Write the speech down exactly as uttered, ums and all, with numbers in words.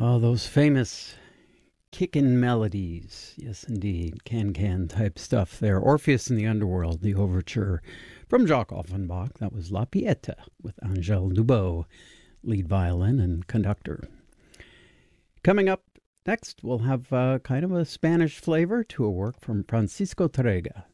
Oh, those famous kickin' melodies. Yes, indeed. Can-can type stuff there. Orpheus in the Underworld, the overture from Jacques Offenbach. That was La Pieta with Angèle Dubot, lead violin and conductor. Coming up next, we'll have uh, kind of a Spanish flavor to a work from Francisco Tárrega.